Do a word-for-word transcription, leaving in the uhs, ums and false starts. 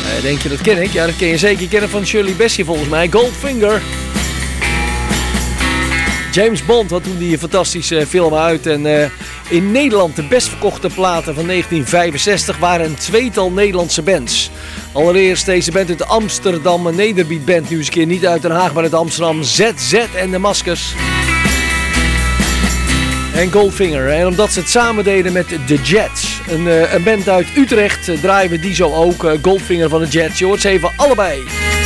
Uh, denk je, dat ken ik? Ja, dat ken je zeker. Je kent het van Shirley Bassey volgens mij. Goldfinger. James Bond had toen die fantastische film uit. En uh, in Nederland de best verkochte platen van negentien vijfenzestig waren een tweetal Nederlandse bands. Allereerst deze band uit Amsterdam, een nederbeat band. Nu eens een keer niet uit Den Haag, maar uit Amsterdam. Z Z en de Maskers. En Goldfinger. En omdat ze het samen deden met The Jets. Een, uh, een band uit Utrecht uh, draaien we die zo ook. Uh, Goldfinger van de Jets. Je hoort ze even allebei.